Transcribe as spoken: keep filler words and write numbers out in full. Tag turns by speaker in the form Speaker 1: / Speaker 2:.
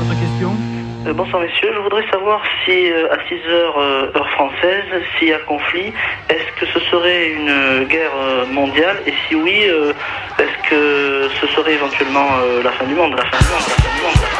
Speaker 1: Votre question ?
Speaker 2: Euh, bonsoir messieurs, je voudrais savoir si euh, à six heures euh, heure française, s'il y a conflit, est-ce que ce serait une euh, guerre euh, mondiale et si oui, euh, est-ce que ce serait éventuellement euh, la fin du monde, la fin du monde, la fin du monde, la fin du monde.